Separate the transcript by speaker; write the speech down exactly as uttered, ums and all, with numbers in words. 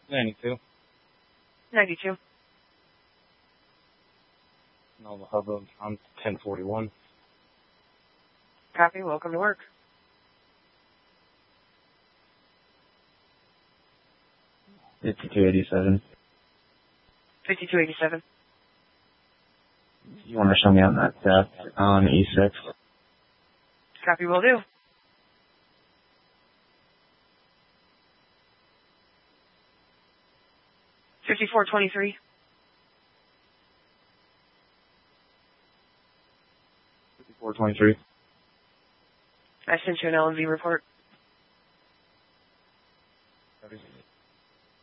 Speaker 1: ninety-two.
Speaker 2: ninety-two.
Speaker 1: Nova Hubbub on ten forty-one.
Speaker 2: Copy. Welcome to work.
Speaker 3: fifty-two eighty-seven.
Speaker 2: fifty-two eighty-seven.
Speaker 3: You want to show me on that theft on E six?
Speaker 2: Copy. Will do. fifty-four twenty-three.
Speaker 3: fifty-four twenty-three.
Speaker 2: I sent you an L M V report.